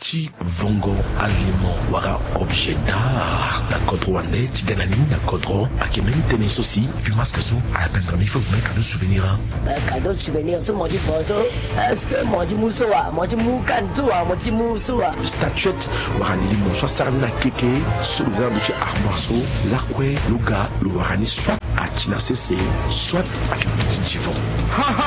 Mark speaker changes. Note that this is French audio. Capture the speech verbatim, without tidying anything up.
Speaker 1: ti vongo aliment wara objet d'art na code rwandais ti ganani na code ro akemeni tennis aussi puis masque so à la peine il faut vous mettre cadeau de souvenir hein
Speaker 2: cadeau de souvenir so modi foso est-ce que modi muso wa modi mu kanzu wa modi muso wa
Speaker 1: statuette wara limo so sarna keke so le de armoire so la kwe luga lo wara ni soit à Tina C C soit à petit chiffon